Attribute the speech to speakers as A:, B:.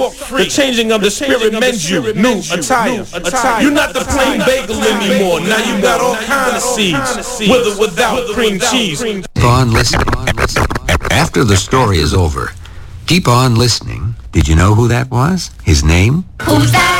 A: The changing of the spirit mends you. New attire. You're not the plain bagel anymore. Now you got all kind of seeds, with or without cream cheese.
B: Keep on listening. After the story is over, keep on listening. Did you know who that was? His name?
C: Who's that?